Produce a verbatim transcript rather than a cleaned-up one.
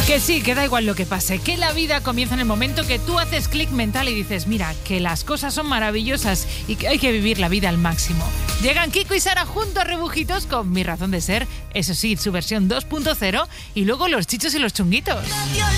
Que sí, que da igual lo que pase, que la vida comienza en el momento que tú haces clic mental y dices, mira, que las cosas son maravillosas y que hay que vivir la vida al máximo. Llegan Kiko y Sara junto a Rebujitos con Mi Razón de Ser, eso sí, su versión dos punto cero, y luego los chichos y los chunguitos.